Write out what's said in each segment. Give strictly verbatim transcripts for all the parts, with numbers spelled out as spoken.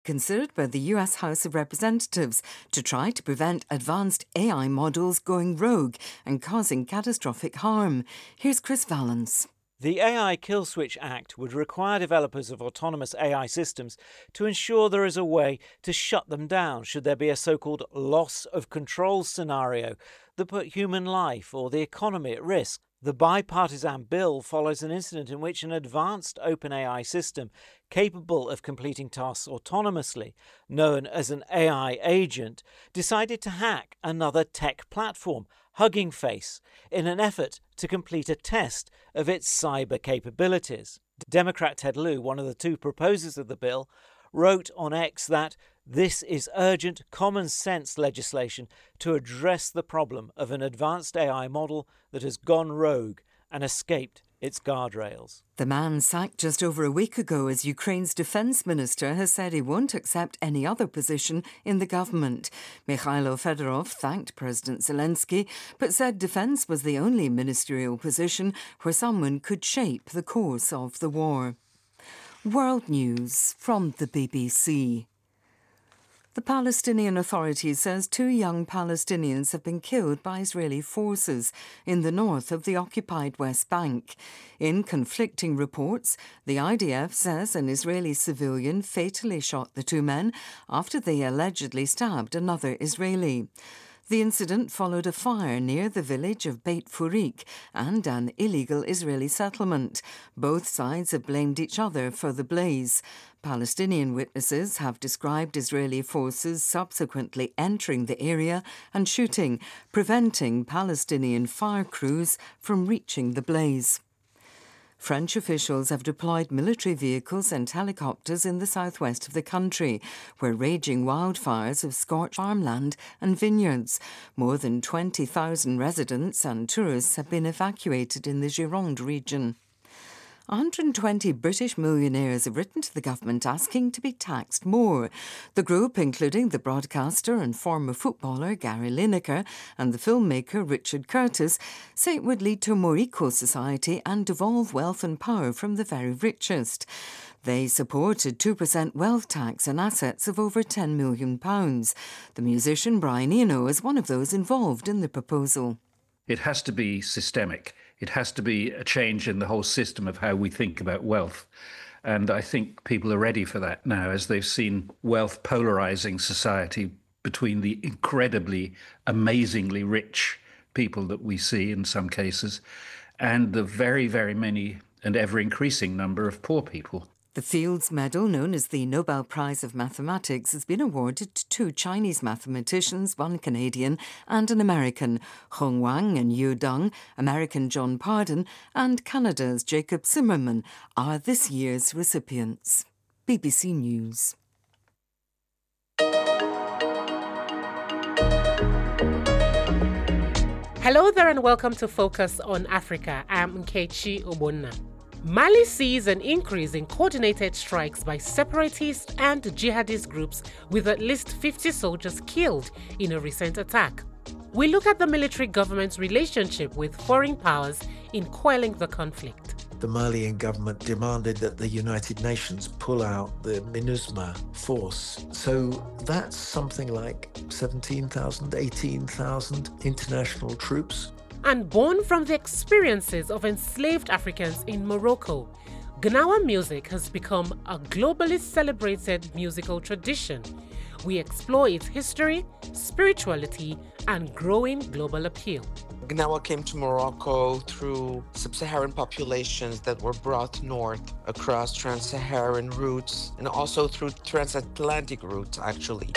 considered by the U S House of Representatives to try to prevent advanced A I models going rogue and causing catastrophic harm. Here's Chris Valance. The A I Kill Switch Act would require developers of autonomous A I systems to ensure there is a way to shut them down should there be a so-called loss of control scenario that put human life or the economy at risk. The bipartisan bill follows an incident in which an advanced OpenAI system capable of completing tasks autonomously, known as an A I agent, decided to hack another tech platform, Hugging Face, in an effort to complete a test of its cyber capabilities. Democrat Ted Lieu, one of the two proposers of the bill, wrote on X that this is urgent common sense legislation to address the problem of an advanced A I model that has gone rogue and escaped its guardrails. The man sacked just over a week ago as Ukraine's defence minister has said he won't accept any other position in the government. Mikhailo Fedorov thanked President Zelensky, but said defence was the only ministerial position where someone could shape the course of the war. World News from the B B C. The Palestinian Authority says two young Palestinians have been killed by Israeli forces in the north of the occupied West Bank. In conflicting reports, the I D F says an Israeli civilian fatally shot the two men after they allegedly stabbed another Israeli. The incident followed a fire near the village of Beit Furik and an illegal Israeli settlement. Both sides have blamed each other for the blaze. Palestinian witnesses have described Israeli forces subsequently entering the area and shooting, preventing Palestinian fire crews from reaching the blaze. French officials have deployed military vehicles and helicopters in the southwest of the country, where raging wildfires have scorched farmland and vineyards. More than twenty thousand residents and tourists have been evacuated in the Gironde region. one hundred twenty British millionaires have written to the government asking to be taxed more. The group, including the broadcaster and former footballer Gary Lineker and the filmmaker Richard Curtis, say it would lead to a more equal society and devolve wealth and power from the very richest. They supported two percent wealth tax on assets of over ten million pounds. The musician Brian Eno is one of those involved in the proposal. It has to be systemic. It has to be a change in the whole system of how we think about wealth. And I think people are ready for that now, as they've seen wealth polarizing society between the incredibly, amazingly rich people that we see in some cases and the very, very many and ever-increasing number of poor people. The Fields Medal, known as the Nobel Prize of Mathematics, has been awarded to two Chinese mathematicians, one Canadian and an American, Hong Wang and Yu Deng. American John Pardon and Canada's Jacob Zimmerman are this year's recipients. B B C News. Hello there and welcome to Focus on Africa. I'm Nkechi Obonna. Mali sees an increase in coordinated strikes by separatist and jihadist groups, with at least fifty soldiers killed in a recent attack. We look at the military government's relationship with foreign powers in quelling the conflict. The Malian government demanded that the United Nations pull out the MINUSMA force. So that's something like seventeen thousand, eighteen thousand international troops. And born from the experiences of enslaved Africans in Morocco, Gnawa music has become a globally celebrated musical tradition. We explore its history, spirituality, and growing global appeal. Gnawa came to Morocco through sub-Saharan populations that were brought north across trans-Saharan routes and also through transatlantic routes, actually.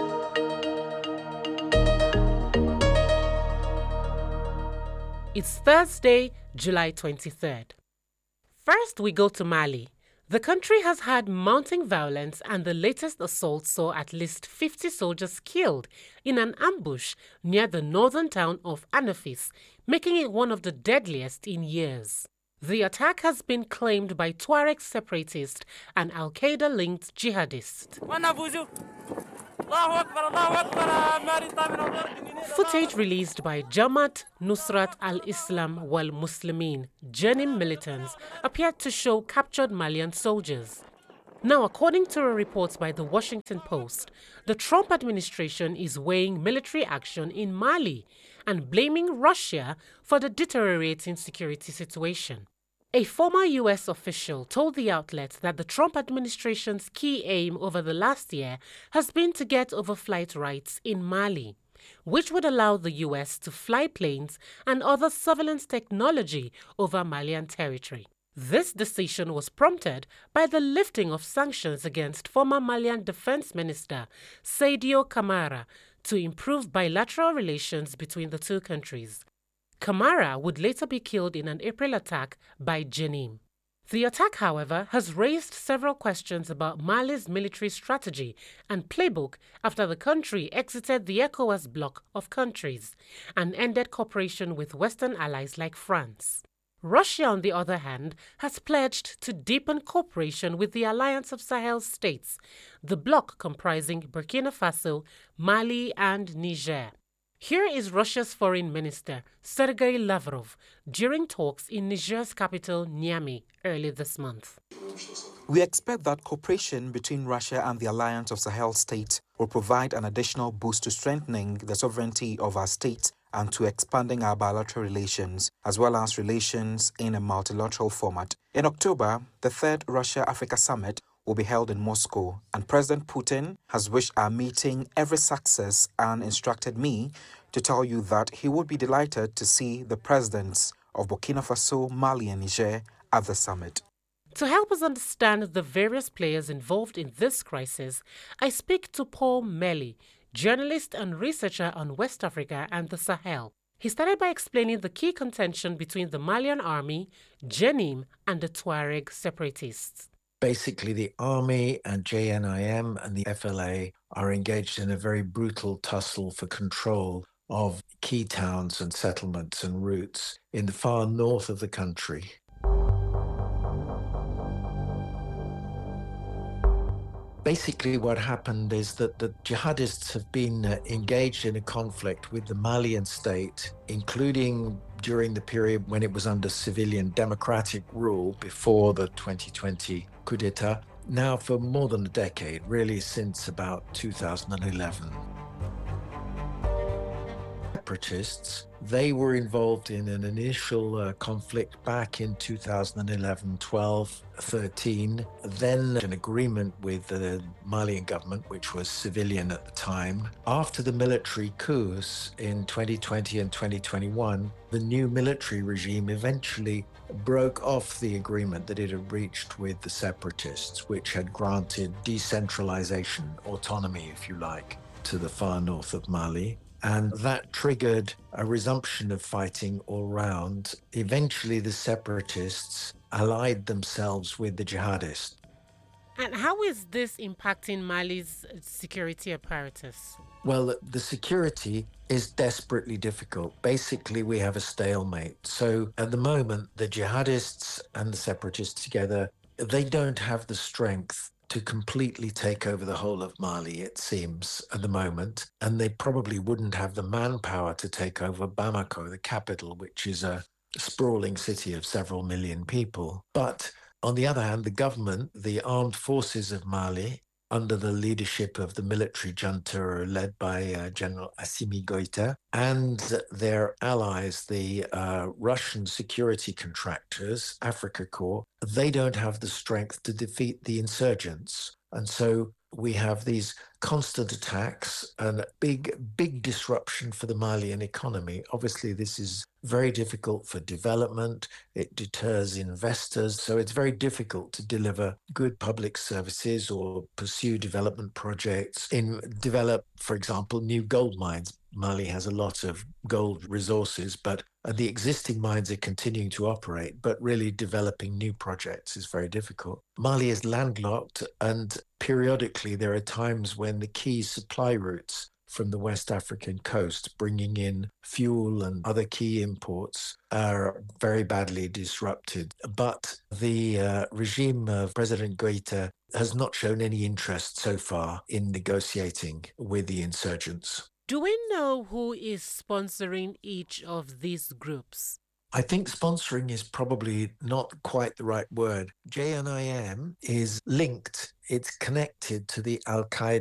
It's Thursday, July twenty-third. First, we go to Mali. The country has had mounting violence, and the latest assault saw at least fifty soldiers killed in an ambush near the northern town of Anafis, making it one of the deadliest in years. The attack has been claimed by Tuareg separatists and Al-Qaeda-linked jihadists. Footage released by Jamaat Nusrat al-Islam wal-Muslimin, Jenim militants, appeared to show captured Malian soldiers. Now, according to a report by the Washington Post, the Trump administration is weighing military action in Mali and blaming Russia for the deteriorating security situation. A former U S official told the outlet that the Trump administration's key aim over the last year has been to get overflight rights in Mali, which would allow the U S to fly planes and other surveillance technology over Malian territory. This decision was prompted by the lifting of sanctions against former Malian Defense Minister Sadio Camara to improve bilateral relations between the two countries. Camara would later be killed in an April attack by Jenim. The attack, however, has raised several questions about Mali's military strategy and playbook after the country exited the ECOWAS bloc of countries and ended cooperation with Western allies like France. Russia, on the other hand, has pledged to deepen cooperation with the Alliance of Sahel states, the bloc comprising Burkina Faso, Mali, and Niger. Here is Russia's Foreign Minister, Sergei Lavrov, during talks in Niger's capital, Niamey, early this month. We expect that cooperation between Russia and the Alliance of Sahel states will provide an additional boost to strengthening the sovereignty of our states and to expanding our bilateral relations, as well as relations in a multilateral format. In October, the third Russia-Africa Summit will be held in Moscow, and President Putin has wished our meeting every success and instructed me to tell you that he would be delighted to see the presidents of Burkina Faso, Mali, and Niger at the summit. To help us understand the various players involved in this crisis, I speak to Paul Melly, journalist and researcher on West Africa and the Sahel. He started by explaining the key contention between the Malian army, Jenim, and the Tuareg separatists. Basically, the army and J N I M and the F L A are engaged in a very brutal tussle for control of key towns and settlements and routes in the far north of the country. Basically, what happened is that the jihadists have been uh, engaged in a conflict with the Malian state, including during the period when it was under civilian democratic rule before the twenty twenty coup d'etat, now for more than a decade, really since about two thousand eleven. Separatists, they were involved in an initial uh, conflict back in two thousand eleven, twelve, thirteen, then an agreement with the Malian government, which was civilian at the time. After the military coups in twenty twenty and twenty twenty-one, the new military regime eventually broke off the agreement that it had reached with the separatists, which had granted decentralization, autonomy, if you like, to the far north of Mali. And that triggered a resumption of fighting all round. Eventually, the separatists allied themselves with the jihadists. And how is this impacting Mali's security apparatus? Well, the security is desperately difficult. Basically, we have a stalemate. So at the moment, the jihadists and the separatists together, they don't have the strength to completely take over the whole of Mali, it seems, at the moment. And they probably wouldn't have the manpower to take over Bamako, the capital, which is a sprawling city of several million people. But on the other hand, the government, the armed forces of Mali, under the leadership of the military junta led by uh, General Assimi Goïta, and their allies, the uh, Russian security contractors, Africa Corps, they don't have the strength to defeat the insurgents. And so we have these constant attacks and big, big disruption for the Malian economy. Obviously, this is very difficult for development. It deters investors. So it's very difficult to deliver good public services or pursue development projects, in develop, for example, new gold mines. Mali has a lot of gold resources, but the existing mines are continuing to operate, but really developing new projects is very difficult. Mali is landlocked, and periodically there are times when the key supply routes from the West African coast, bringing in fuel and other key imports, are very badly disrupted. But the uh, regime of President Goïta has not shown any interest so far in negotiating with the insurgents. Do we know who is sponsoring each of these groups? I think sponsoring is probably not quite the right word. J N I M is linked, it's connected to the Al-Qaeda